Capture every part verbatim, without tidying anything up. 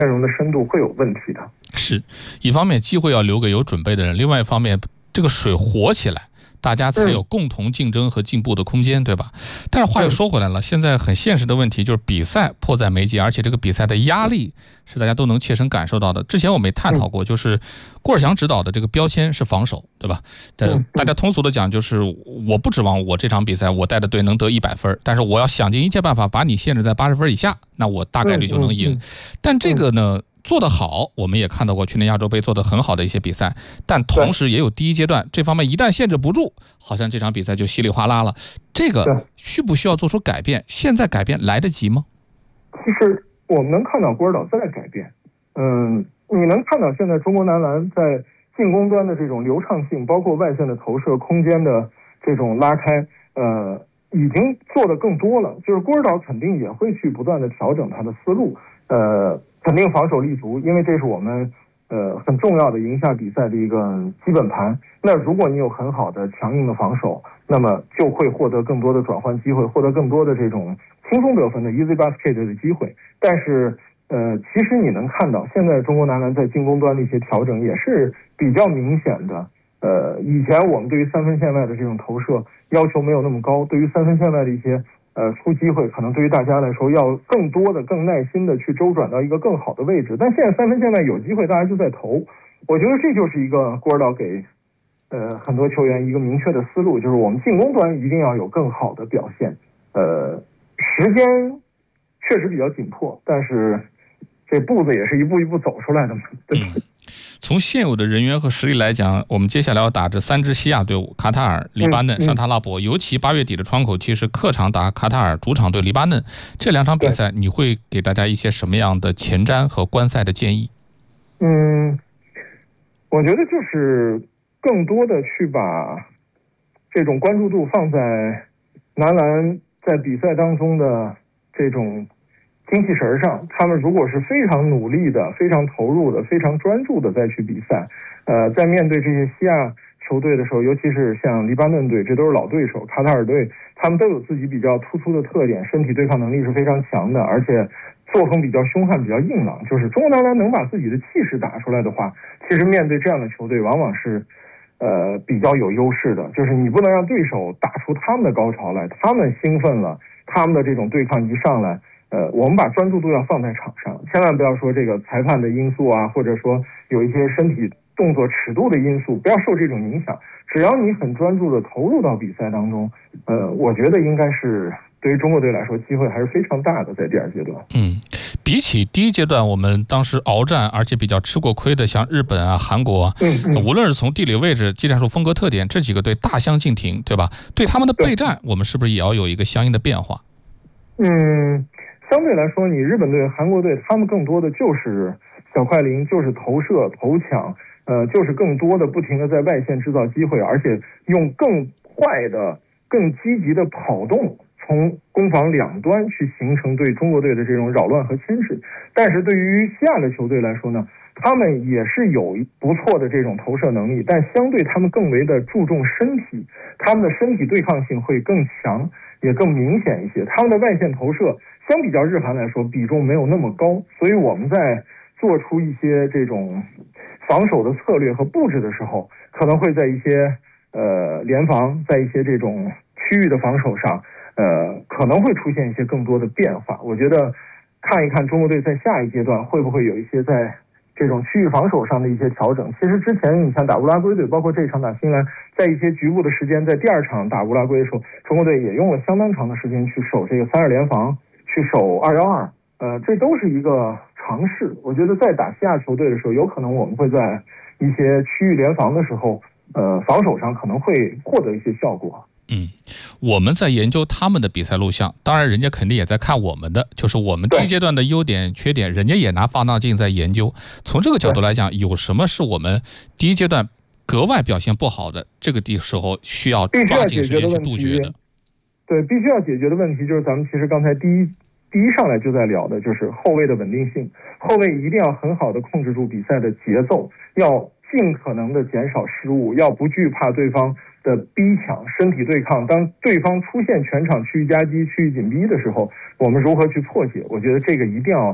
内容的深度会有问题的。 是，一方面机会要留给有准备的人，另外一方面这个水活起来，大家才有共同竞争和进步的空间，对吧？但是话又说回来了，现在很现实的问题就是比赛迫在眉睫，而且这个比赛的压力是大家都能切身感受到的。之前我们也探讨过，就是郭尔祥指导的这个标签是防守，对吧？但大家通俗的讲，就是我不指望我这场比赛我带的队能得一百分，但是我要想尽一切办法把你限制在八十分以下，那我大概率就能赢。但这个呢？做得好，我们也看到过去年亚洲杯做得很好的一些比赛，但同时也有第一阶段这方面一旦限制不住，好像这场比赛就稀里哗啦了。这个需不需要做出改变？现在改变来得及吗？ 其实我们能看到郭指导在改变，嗯，你能看到现在中国男篮在进攻端的这种流畅性，包括外线的投射、空间的这种拉开，呃，已经做得更多了。就是郭指导肯定也会去不断的调整他的思路，呃。肯定防守立足，因为这是我们呃很重要的赢下比赛的一个基本盘。那如果你有很好的强硬的防守，那么就会获得更多的转换机会，获得更多的这种轻松得分的 easy basket 的机会。但是呃，其实你能看到，现在中国男篮在进攻端的一些调整也是比较明显的。呃，以前我们对于三分线外的这种投射要求没有那么高，对于三分线外的一些呃，出机会可能对于大家来说要更多的、更耐心的去周转到一个更好的位置。但现在三分线外有机会，大家就在投。我觉得这就是一个郭指导给呃很多球员一个明确的思路，就是我们进攻端一定要有更好的表现。呃，时间确实比较紧迫，但是这步子也是一步一步走出来的嘛。对。 嗯，从现有的人员和实力来讲，我们接下来要打这三支西亚队伍：卡塔尔、黎巴嫩、沙特阿拉伯。尤其八月底的窗口期是客场打卡塔尔，主场对黎巴嫩。这两场比赛，你会给大家一些什么样的前瞻和观赛的建议？ 嗯，我觉得就是更多的去把这种关注度放在男篮在比赛当中的这种精气神上，他们如果是非常努力的、非常投入的、非常专注的再去比赛，呃，在面对这些西亚球队的时候，尤其是像黎巴嫩队，这都是老对手，卡塔尔队，他们都有自己比较突出的特点，身体对抗能力是非常强的，而且作风比较凶悍、比较硬朗。就是中国男篮能把自己的气势打出来的话，其实面对这样的球队，往往是呃比较有优势的。就是你不能让对手打出他们的高潮来，他们兴奋了，他们的这种对抗一上来。呃，我们把专注度要放在场上，千万不要说这个裁判的因素啊，或者说有一些身体动作尺度的因素，不要受这种影响。只要你很专注的投入到比赛当中，呃，我觉得应该是对于中国队来说，机会还是非常大的，在第二阶段。 嗯，比起第一阶段我们当时鏖战而且比较吃过亏的像日本啊、韩国啊， 嗯嗯、 无论是从地理位置、技战术风格特点，这几个队大相径庭，对吧？对他们的备战，我们是不是也要有一个相应的变化？ 嗯。相对来说，你日本队、韩国队，他们更多的就是小快灵，就是投射、投抢，呃，就是更多的不停的在外线制造机会，而且用更快的、更积极的跑动，从攻防两端去形成对中国队的这种扰乱和牵制。但是对于西亚的球队来说呢，他们也是有不错的这种投射能力，但相对他们更为的注重身体，他们的身体对抗性会更强，也更明显一些。他们的外线投射相比较日韩来说比重没有那么高，所以我们在做出一些这种防守的策略和布置的时候，可能会在一些呃联防，在一些这种区域的防守上，呃可能会出现一些更多的变化。我觉得看一看中国队在下一阶段会不会有一些在这种区域防守上的一些调整。其实之前你像打乌拉圭队，包括这场打新西兰，在一些局部的时间，在第二场打乌拉圭的时候，中国队也用了相当长的时间去守这个三二联防，去守二幺二，呃，这都是一个尝试。我觉得在打西亚球队的时候，有可能我们会在一些区域联防的时候，呃，防守上可能会获得一些效果。 嗯，我们在研究他们的比赛录像，当然人家肯定也在看我们的，就是我们第一阶段的优点缺点，人家也拿放大镜在研究。从这个角度来讲，有什么是我们第一阶段格外表现不好的，这个地时候需要抓紧时间去杜绝的。 对，必须要解决的问题就是咱们其实刚才第一第一上来就在聊的，就是后卫的稳定性。后卫一定要很好的控制住比赛的节奏，要尽可能的减少失误，要不惧怕对方的逼抢、身体对抗。当对方出现全场区域夹击、区域紧逼的时候，我们如何去破解？我觉得这个一定要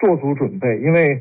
做足准备，因为